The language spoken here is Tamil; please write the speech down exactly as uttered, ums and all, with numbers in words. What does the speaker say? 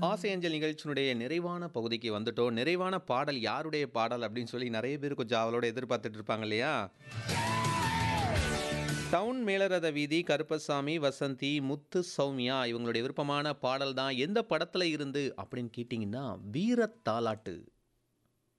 ஆசை அஞ்சல் நிகழ்ச்சியினுடைய நிறைவான பகுதிக்கு வந்துட்டோம். நிறைவான பாடல் யாருடைய பாடல் அப்படின்னு சொல்லி நிறைய பேர் கொஞ்சம் அவளோட எதிர்பார்த்துட்டு இருப்பாங்க இல்லையா? டவுன் மேலரத வீதி, கருப்பசாமி, வசந்தி, முத்து, சௌமியா இவங்களுடைய விருப்பமான பாடல் தான் எந்த படத்துல இருந்து அப்படின்னு கேட்டிங்கன்னா, வீரத்தாலாட்டு